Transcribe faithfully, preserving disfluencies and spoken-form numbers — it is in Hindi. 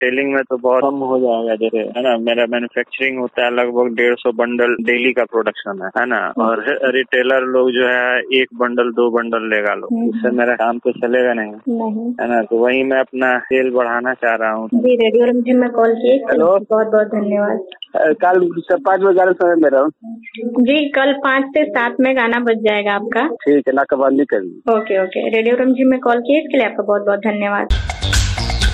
सेलिंग में तो बहुत कम हो जाएगा, जैसे है ना। मेरा मैन्युफैक्चरिंग होता है लगभग डेढ़ सौ बंडल डेली का प्रोडक्शन है है ना। और रिटेलर लोग जो है एक बंडल दो बंडल लेगा लोग, इससे मेरा काम तो चलेगा नहीं नहीं है ना। तो वही मैं अपना सेल बढ़ाना चाह रहा हूँ। जी, रेडियो रिमझिम में कॉल किए। हेलो, बहुत बहुत धन्यवाद। कल पाँच बजे समय में रहूँ। जी, कल पाँच से सात में गाना बज जाएगा आपका। ठीक है, नाकाबंदी करिए। ओके ओके, रेडियो रिमझिम में कॉल किए इसके लिए आपका बहुत बहुत धन्यवाद।